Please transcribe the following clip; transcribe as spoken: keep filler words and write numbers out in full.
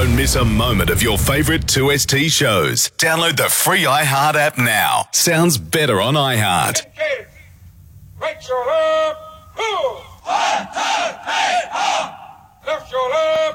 Don't miss a moment of your favourite two S T shows. Download the free iHeart app now. Sounds better on iHeart. Rachel up.